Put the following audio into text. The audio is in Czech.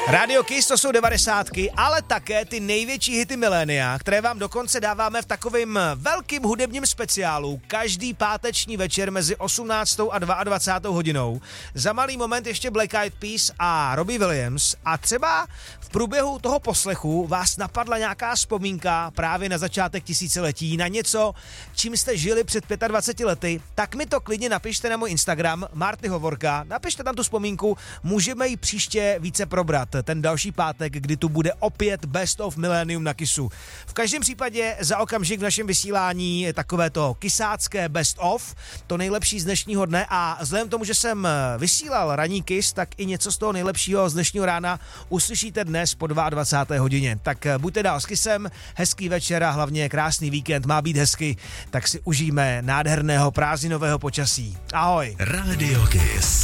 Radio Kiss, to jsou 90, ale také ty největší hity milénia, které vám dokonce dáváme v takovým velkým hudebním speciálu každý páteční večer mezi 18. a 22. hodinou. Za malý moment ještě Black Eyed Peas a Robbie Williams a třeba v průběhu toho poslechu vás napadla nějaká vzpomínka právě na začátek tisíciletí, na něco, čím jste žili před 25 lety, tak mi to klidně napište na můj Instagram Marty Hovorka, napište tam tu vzpomínku, můžeme ji příště více probrat, ten další pátek, kdy tu bude opět Best of Millennium na Kissu. V každém případě za okamžik v našem vysílání je takové to kisácké Best of, to nejlepší z dnešního dne a vzhledem tomu, že jsem vysílal ranní Kiss, tak i něco z toho nejlepšího z dnešního rána uslyšíte dnes po 22. hodině. Tak buďte dál s Kissem, hezký večer a hlavně krásný víkend, má být hezky, tak si užijeme nádherného prázdninového počasí. Ahoj. Radio Kiss.